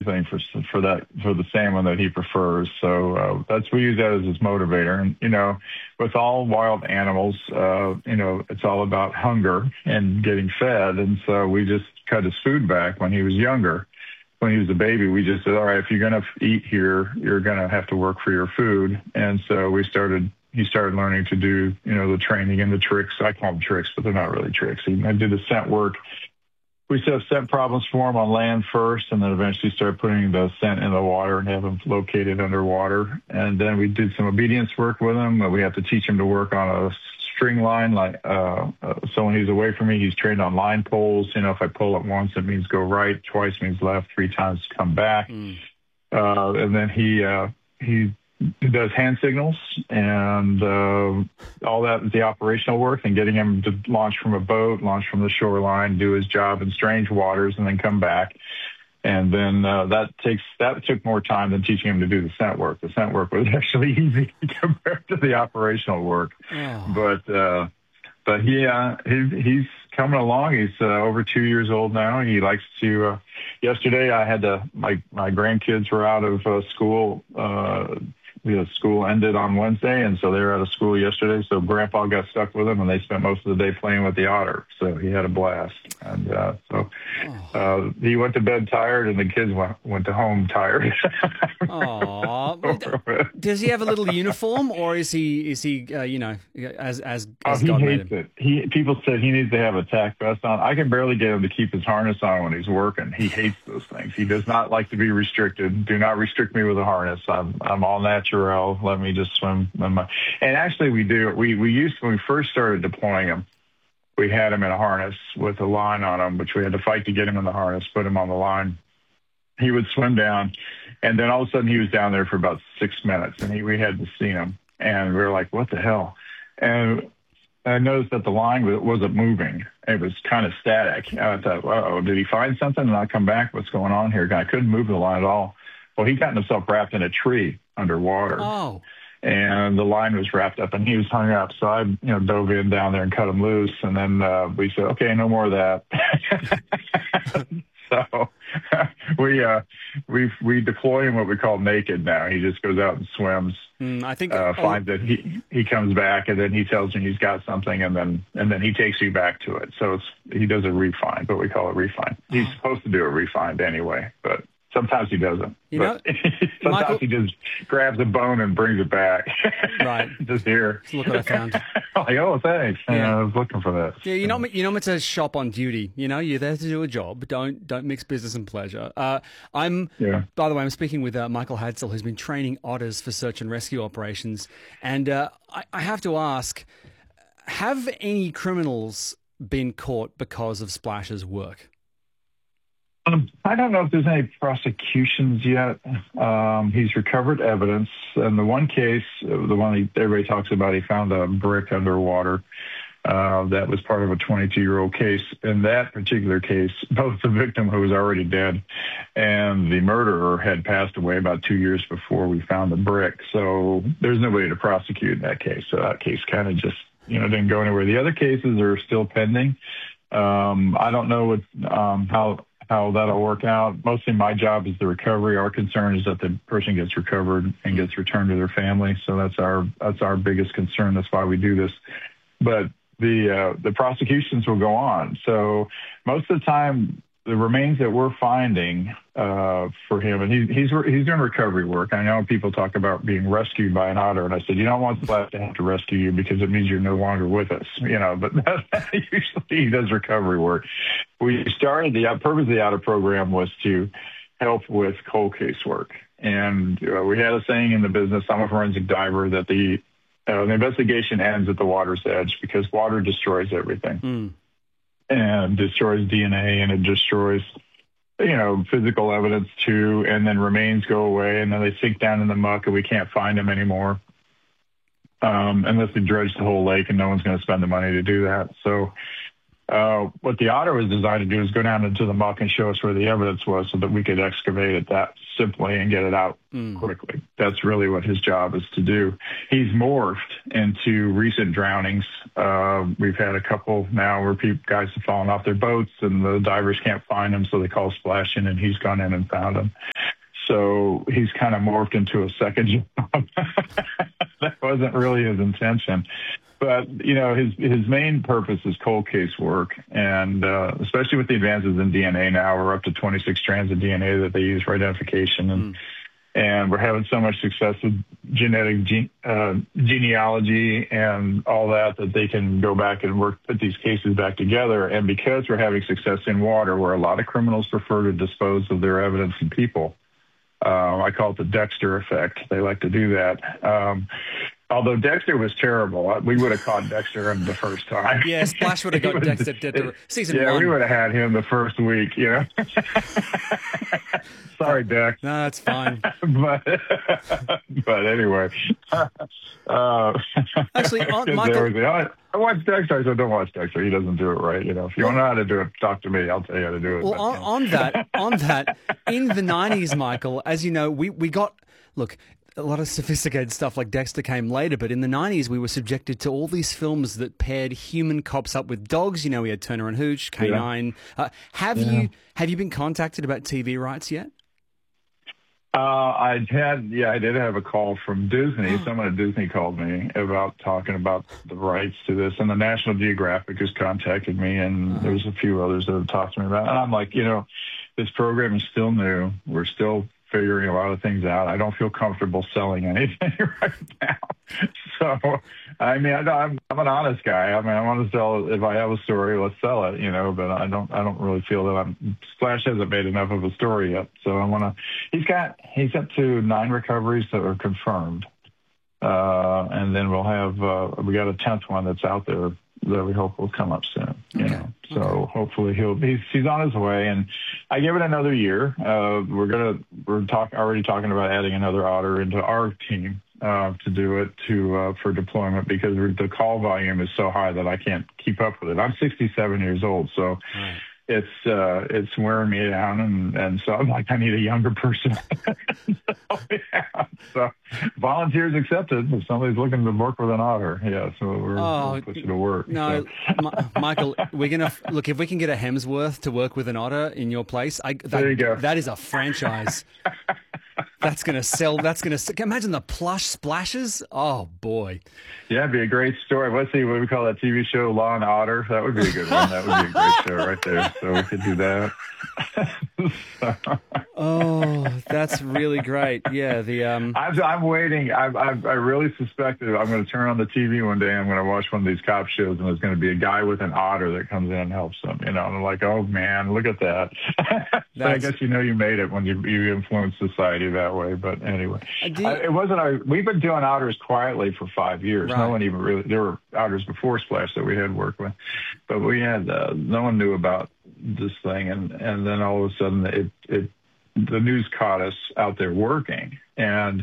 everything for the salmon that he prefers. So we use that as his motivator. And with all wild animals, it's all about hunger and getting fed. And so we just cut his food back when he was younger. When he was a baby, we just said, all right, if you're going to eat here, you're going to have to work for your food. And so he started learning to do, the training and the tricks. I call them tricks, but they're not really tricks. I did the scent work. We set scent problems for him on land first, and then eventually started putting the scent in the water and have him located underwater. And then we did some obedience work with him. We have to teach him to work on a string line. So when he's away from me, he's trained on line poles. If I pull it once, it means go right, twice means left, 3 times come back. And then he does hand signals and all that is the operational work, and getting him to launch from a boat, launch from the shoreline, do his job in strange waters, and then come back. And then that took more time than teaching him to do the scent work. The scent work was actually easy compared to the operational work. Oh. But he's coming along. He's over 2 years old now. He likes to. Yesterday, I had my grandkids were out of school. School ended on Wednesday, and so they were out of school yesterday. So Grandpa got stuck with them, and they spent most of the day playing with the otter. So he had a blast. And he went to bed tired, and the kids went to home tired. Does he have a little uniform, or is he as he God made hates him? it. People said he needs to have a tack vest on. I can barely get him to keep his harness on when he's working. He hates those things. He does not like to be restricted. Do not restrict me with a harness. I'm all natural. Let me just swim. And actually, we do. We used when we first started deploying him, we had him in a harness with a line on him, which we had to fight to get him in the harness, put him on the line. He would swim down, and then all of a sudden he was down there for about 6 minutes, and we hadn't seen him, and we were like, "What the hell?" And I noticed that the line wasn't moving; it was kind of static. I thought, "Oh, did he find something and not come back? What's going on here?" I couldn't move the line at all. Well, he got himself wrapped in a tree underwater. Oh. And the line was wrapped up, and he was hung up. So I, dove in down there and cut him loose. And then we said, okay, no more of that. So we deploy him what we call naked now. He just goes out and swims. Finds that he comes back, and then he tells me he's got something, and then he takes you back to it. So he does a refine, but we call it refine. He's supposed to do a refine anyway, but sometimes he doesn't. Sometimes Michael, he just grabs a bone and brings it back. Right. Just here. Look what I found. Like, oh, thanks. Yeah. I was looking for that. Yeah, you're not to shop on duty. You're there to do a job. Don't mix business and pleasure. By the way, I'm speaking with Michael Hadsell, who's been training otters for search and rescue operations. And I have to ask, have any criminals been caught because of Splash's work? I don't know if there's any prosecutions yet. He's recovered evidence. And the one case, the one everybody talks about, he found a brick underwater. That was part of a 22-year-old case. In that particular case, both the victim, who was already dead, and the murderer had passed away about 2 years before we found the brick. So there's no way to prosecute in that case. So that case kind of just, didn't go anywhere. The other cases are still pending. I don't know how that'll work out. Mostly my job is the recovery. Our concern is that the person gets recovered and gets returned to their family. So that's our biggest concern. That's why we do this. But the prosecutions will go on. So most of the time, the remains that we're finding for him, and he's doing recovery work. I know people talk about being rescued by an otter, and I said, you don't want Splash to have to rescue you because it means you're no longer with us, But usually he does recovery work. We started the purpose of the otter program was to help with cold case work, and we had a saying in the business. I'm a forensic diver that the investigation ends at the water's edge because water destroys everything. And destroys DNA, and it destroys, physical evidence too, and then remains go away, and then they sink down in the muck, and we can't find them anymore unless they dredge the whole lake, and no one's going to spend the money to do that. So what the otter was designed to do is go down into the muck and show us where the evidence was so that we could excavate it that simply and get it out quickly. That's really what his job is to do. He's morphed into recent drownings. We've had a couple now where guys have fallen off their boats and the divers can't find them, so they call Splash in, and he's gone in and found them. So he's kind of morphed into a second job. That wasn't really his intention. But, his main purpose is cold case work. And especially with the advances in DNA now, we're up to 26 strands of DNA that they use for identification. And we're having so much success with genetic genealogy and all that they can go back and put these cases back together. And because we're having success in water, where a lot of criminals prefer to dispose of their evidence in people, I call it the Dexter effect. They like to do that. Although Dexter was terrible, we would have caught Dexter the first time. Yeah, Splash would have got Dexter season 1. Yeah, we would have had him the first week, Sorry, Dex. No, that's fine. but anyway. Actually, Michael... I watch Dexter. I said, don't watch Dexter. He doesn't do it right. If you want to know how to do it, talk to me. I'll tell you how to do it. Well, on that, in the 90s, Michael, as you know, we got... Look, a lot of sophisticated stuff like Dexter came later, but in the 90s we were subjected to all these films that paired human cops up with dogs. We had Turner and Hooch, K9. Yeah. Have you been contacted about TV rights yet? I did have a call from Disney. Someone at Disney called me about talking about the rights to this, and the National Geographic has contacted me, and there's a few others that have talked to me about it. And I'm like, this program is still new. We're still figuring a lot of things out. I don't feel comfortable selling anything right now. So, I'm an honest guy. I want to sell. If I have a story, let's sell it. But I don't really feel that Splash hasn't made enough of a story yet. So I want to. He's up to 9 recoveries that are confirmed, and then we'll have we got a 10th one that's out there that we hope will come up soon. So hopefully he's on his way, and I give it another year. We're already talking about adding another otter into our team to do it for deployment, because the call volume is so high that I can't keep up with it. I'm 67 years old, so it's wearing me down, and so I'm like, I need a younger person. So volunteers accepted. If somebody's looking to work with an otter, so we'll put you to work. No, so. Michael, we're gonna look if we can get a Hemsworth to work with an otter in your place. There you go. That is a franchise. That's going to sell. Imagine the plush splashes. Oh, boy. Yeah, it'd be a great story. Let's see what we call that TV show, Law and Otter. That would be a good one. That would be a great show right there. So we could do that. Oh, that's really great. Yeah, I'm waiting. I really suspected I'm going to turn on the TV one day. I'm going to watch one of these cop shows, and there's going to be a guy with an otter that comes in and helps them. And I'm like, oh man, look at that. So I guess you made it when you influence society that way. But anyway, it wasn't we've been doing otters quietly for 5 years. Right. No one even really. There were otters before Splash that we had worked with, but we had no one knew about this thing, and then all of a sudden the news caught us out there working, and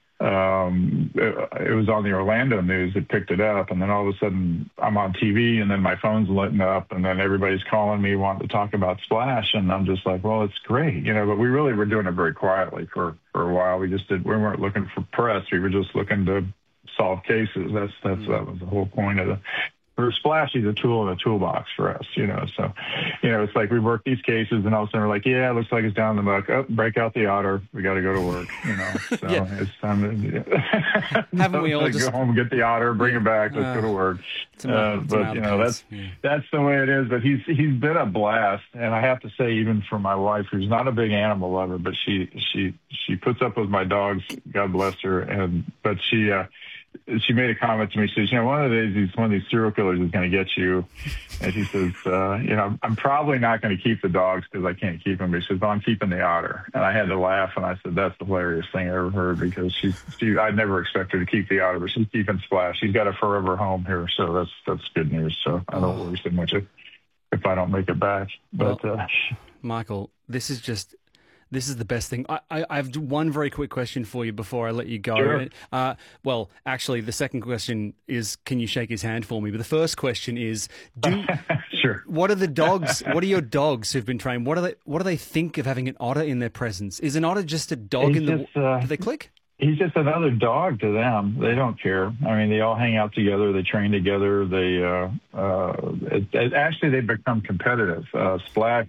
it was on the Orlando news that picked it up, and then all of a sudden I'm on TV, and then my phone's lighting up, and then everybody's calling me wanting to talk about Splash, and I'm just like, well, it's great, but we really were doing it very quietly for a while. We weren't looking for press. We were just looking to solve cases. That was the whole point of for Splash, he's a tool in a toolbox for us, So, it's like we work these cases, and all of a sudden we're like, yeah, it looks like it's down the muck. Oh, break out the otter. We got to go to work, So it's time to haven't we all go home, get the otter, bring it back, let's go to work. That's the way it is. But he's been a blast, and I have to say, even for my wife, who's not a big animal lover, but she puts up with my dogs. God bless her, but she made a comment to me. She says, one of the days one of these serial killers is going to get you. And she says, I'm probably not going to keep the dogs because I can't keep them. But she says, I'm keeping the otter. And I had to laugh, and I said, that's the hilarious thing I ever heard, because I'd never expect her to keep the otter, but she's keeping Splash. She's got a forever home here, so that's good news. So I don't worry so much if I don't make it back. But Michael, this is the best thing. I have one very quick question for you before I let you go. Sure. Well, actually, the second question is, can you shake his hand for me? But the first question is, sure. What are your dogs who've been trained? What do they think of having an otter in their presence? Is an otter just a dog do they click? He's just another dog to them. They don't care. They all hang out together. They train together. They actually, they become competitive. Splash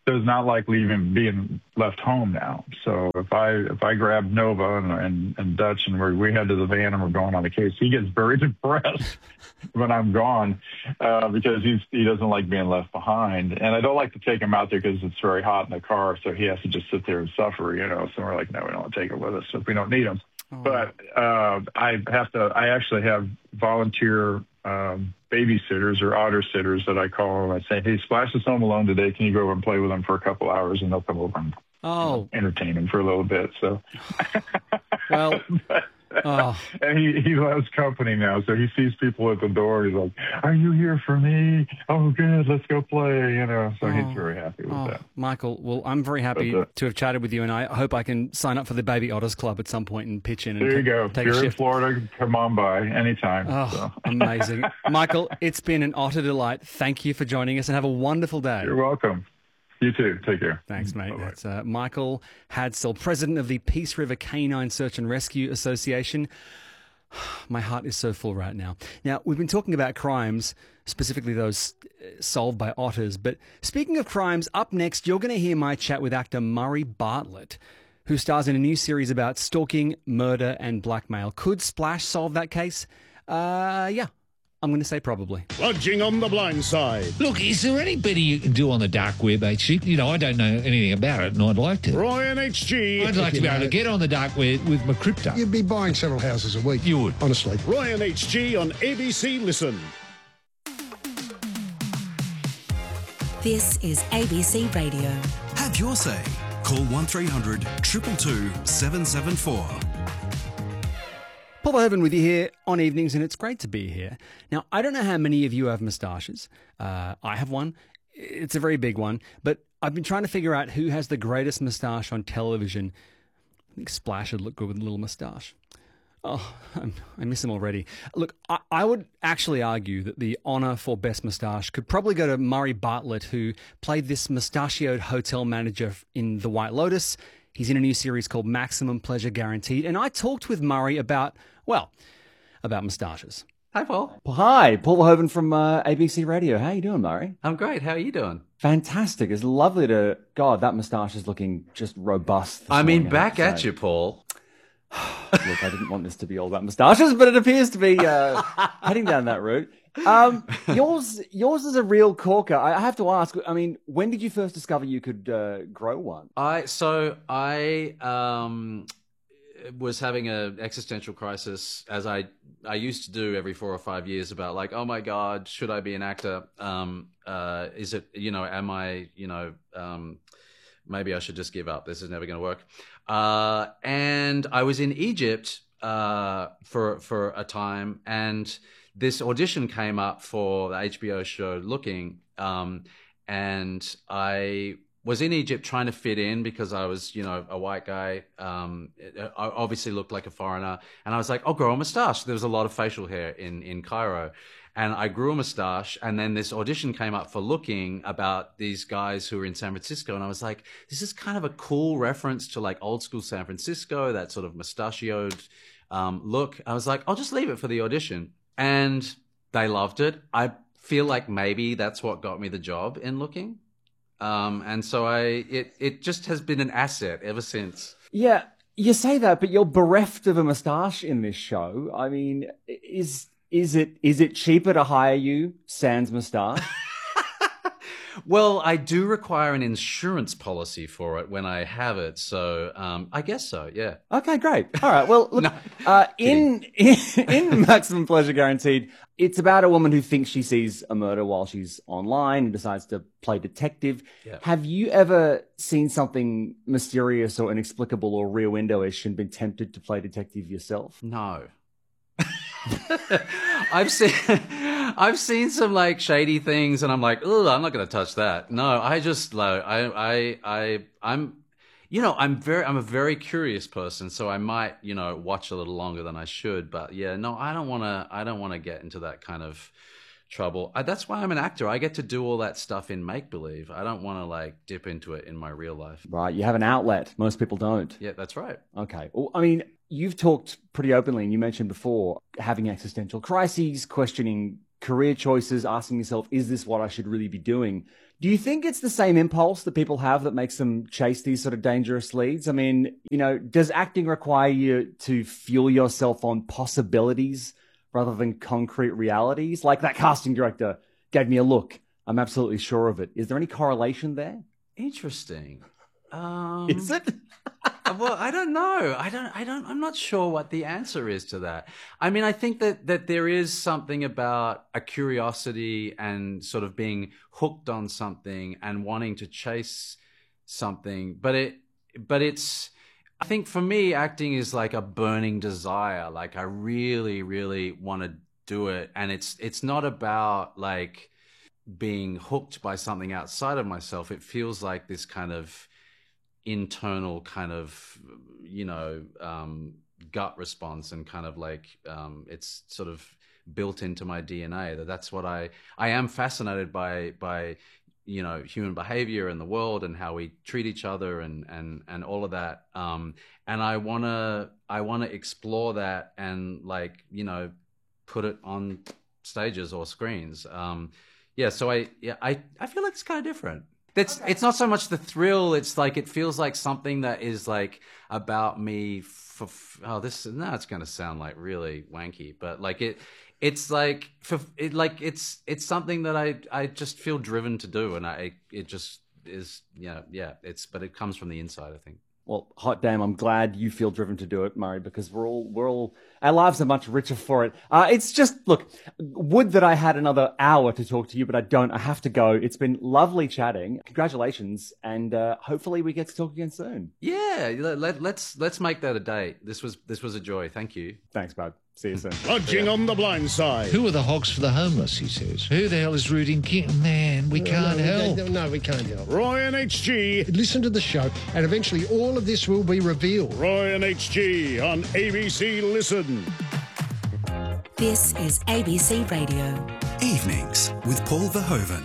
does not like being left home now. So if I grab Nova and Dutch and we head to the van and we're going on the case, he gets very depressed when I'm gone because he doesn't like being left behind. And I don't like to take him out there because it's very hot in the car, so he has to just sit there and suffer, So we're like, no, we don't want to take him with us if we don't need him. Oh. But I actually have volunteer babysitters or otter sitters that I call them. I say, hey, Splash is home alone today. Can you go over and play with him for a couple hours? And they'll come over and entertain him for a little bit. So, well, and he loves company now. So he sees people at the door. He's like, are you here for me? Oh, good. Let's go play. So he's very happy with that. Michael, well, I'm very happy to have chatted with you, and I hope I can sign up for the Baby Otters Club at some point and pitch in. And there you go. Take If a you're shift. in Florida, come on by anytime. Amazing. Michael, it's been an otter delight. Thank you for joining us, and have a wonderful day. You're welcome. You too. Take care. Thanks, mate. Bye-bye. That's Michael Hadsell, president of the Peace River Canine Search and Rescue Association. My heart is so full right now. Now, we've been talking about crimes, specifically those solved by otters. But speaking of crimes, up next, you're going to hear my chat with actor Murray Bartlett, who stars in a new series about stalking, murder, and blackmail. Could Splash solve that case? Yeah. I'm going to say probably. Lodging on the blind side. Look, is there any better you can do on the dark web, HG? I don't know anything about it, and I'd like to. Ryan HG. I'd like to be able to get on the dark web with my crypto. You'd be buying several houses a week. You would. Honestly. Ryan HG on ABC Listen. This is ABC Radio. Have your say. Call 1300 222 774. Paul Verhoeven with you here on evenings, and it's great to be here. Now, I don't know how many of you have moustaches. I have one. It's a very big one, but I've been trying to figure out who has the greatest moustache on television. I think Splash would look good with a little moustache. Oh, I miss him already. Look, I would actually argue that the honour for best moustache could probably go to Murray Bartlett, who played this mustachioed hotel manager in The White Lotus. He's in a new series called Maximum Pleasure Guaranteed. And I talked with Murray about moustaches. Hi, Paul. Hi, Paul Verhoeven from ABC Radio. How you doing, Murray? I'm great. How are you doing? Fantastic. It's lovely to... God, that moustache is looking just robust. I mean, back at you, Paul. Look, I didn't want this to be all about moustaches, but it appears to be heading down that route. Yours is a real corker. I have to ask, I mean, when did you first discover you could grow one? I was having an existential crisis, as I used to do every 4 or 5 years, about like, oh my God, should I be an actor? Is it, am I, maybe I should just give up. This is never going to work. And I was in Egypt for a time, and this audition came up for the HBO show Looking, and I was in Egypt trying to fit in because I was, a white guy. I obviously looked like a foreigner, and I was like, I'll grow a mustache. There was a lot of facial hair in Cairo. And I grew a mustache, and then this audition came up for Looking about these guys who were in San Francisco. And I was like, this is kind of a cool reference to like old school San Francisco, that sort of mustachioed look. I was like, I'll just leave it for the audition. And they loved it. I feel like maybe that's what got me the job in Looking. And so it just has been an asset ever since. Yeah, you say that, but you're bereft of a mustache in this show. I mean, is it cheaper to hire you sans moustache? Well, I do require an insurance policy for it when I have it, so I guess so. Yeah. Okay, great. All right. Well, look, in Maximum Pleasure Guaranteed, it's about a woman who thinks she sees a murder while she's online and decides to play detective. Yeah. Have you ever seen something mysterious or inexplicable or Rear Window-ish and been tempted to play detective yourself? No. I've seen some like shady things, and I'm like, oh, I'm not going to touch that. No, I just I'm a very curious person, so I might watch a little longer than I should. But yeah, no, I don't want to get into that kind of trouble. That's why I'm an actor. I get to do all that stuff in make believe. I don't want to like dip into it in my real life. Right, you have an outlet. Most people don't. Yeah, that's right. Okay. Well, I mean, you've talked pretty openly, and you mentioned before having existential crises, questioning career choices, asking yourself, is this what I should really be doing? Do you think it's the same impulse that people have that makes them chase these sort of dangerous leads? I mean, does acting require you to fuel yourself on possibilities rather than concrete realities? Like that casting director gave me a look. I'm absolutely sure of it. Is there any correlation there? Interesting. Is it? Well, I don't know. I'm not sure what the answer is to that. I mean, I think that there is something about a curiosity and sort of being hooked on something and wanting to chase something. But it's, I think for me, acting is like a burning desire. Like I really, really want to do it. And it's not about like being hooked by something outside of myself. It feels like this kind of internal kind of gut response, and kind of like it's sort of built into my DNA that's what I am fascinated by human behavior in the world and how we treat each other and all of that, and I want to explore that and put it on stages or screens. So I feel like it's kind of different. It's not so much the thrill. It's like it feels like something that is like about me. It's going to sound like really wanky, but like it's something that I just feel driven to do, and it just is but it comes from the inside, I think. Well, hot damn, I'm glad you feel driven to do it, Murray, because we're all our lives are much richer for it. It's just, look, would that I had another hour to talk to you, but I don't. I have to go. It's been lovely chatting. Congratulations, and hopefully we get to talk again soon. Yeah, let's make that a date. This was a joy. Thank you. Thanks, bud. See you soon. Hodging on the blind side. Who are the hogs for the homeless, he says. Who the hell is rooting Man, we can't help. No, we can't help. Roy and HG. Listen to the show, and eventually all of this will be revealed. Roy and HG on ABC Listen. This is ABC Radio. Evenings with Paul Verhoeven.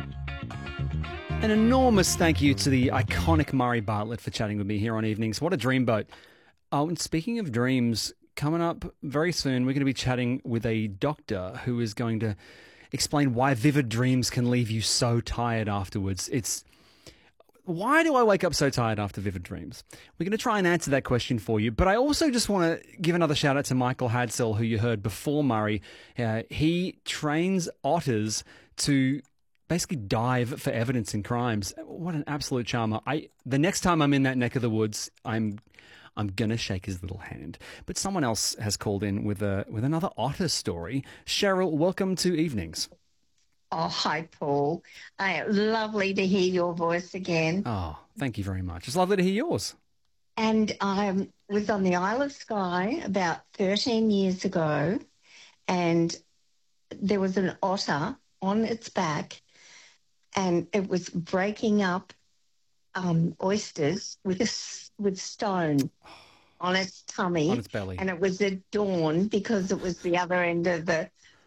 An enormous thank you to the iconic Murray Bartlett for chatting with me here on Evenings. What a dreamboat. Oh, and speaking of dreams, coming up very soon, we're going to be chatting with a doctor who is going to explain why vivid dreams can leave you so tired afterwards. Why do I wake up so tired after vivid dreams? We're going to try and answer that question for you, but I also just want to give another shout out to Michael Hadsell, who you heard before Murray. He trains otters to basically dive for evidence in crimes. What an absolute charmer. The next time I'm in that neck of the woods, I'm going to shake his little hand. But someone else has called in with another otter story. Cheryl, welcome to Evenings. Oh, hi, Paul. Lovely to hear your voice again. Oh, thank you very much. It's lovely to hear yours. And I was on the Isle of Skye about 13 years ago, and there was an otter on its back, and it was breaking up oysters with stone on its tummy. On its belly. And it was at dawn because it was the other end of the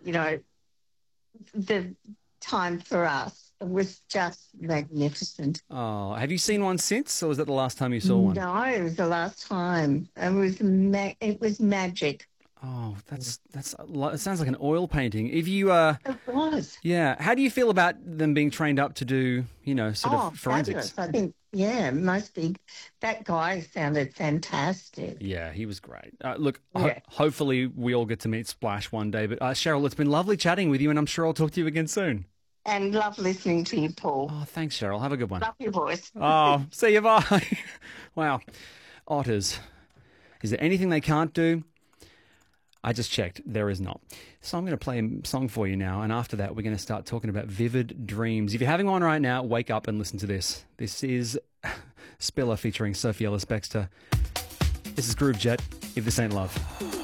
time for us. It was just magnificent. Oh, have you seen one since, or was that the last time you saw one? No, it was the last time. It was magic. Oh, it sounds like an oil painting. If you It was. Yeah. How do you feel about them being trained up to do, sort of forensics? Fabulous. I think, that guy sounded fantastic. Yeah, he was great. Look, hopefully we all get to meet Splash one day. But Cheryl, it's been lovely chatting with you, and I'm sure I'll talk to you again soon. And love listening to you, Paul. Oh, thanks, Cheryl. Have a good one. Love your voice. Oh, see you, bye. Wow. Otters. Is there anything they can't do? I just checked. There is not. So I'm going to play a song for you now, and after that, we're going to start talking about vivid dreams. If you're having one right now, wake up and listen to this. This is Spiller featuring Sophie Ellis-Bextor. This is Groove Jet, If This Ain't Love.